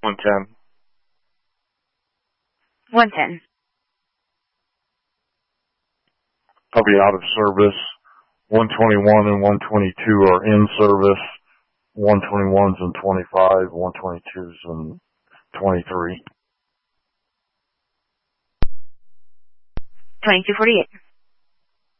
110. 110. I'll be out of service. 121 and 122 are in service. 121's in 25, 122's in 23. 2248.